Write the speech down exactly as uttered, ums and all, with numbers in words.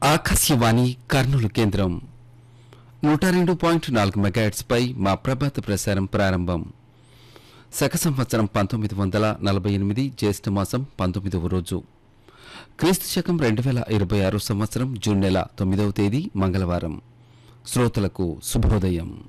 ఆకాశవాణి కర్నూలు కేంద్రం నూట రెండు పాయింట్ నాలుగు మెగాహెర్ట్జ్ పై మా ప్రభాత ప్రసారం ప్రారంభం. శక సంవత్సరం పంతొమ్మిది వందల నలభై ఎనిమిది జ్యేష్ఠ మాసం పంతొమ్మిదవ రోజు, క్రీస్తు శకం రెండు వేల ఇరవై ఆరు సంవత్సరం జూన్ నెల తొమ్మిదవ తేదీ మంగళవారం. శ్రోతలకు శుభోదయం.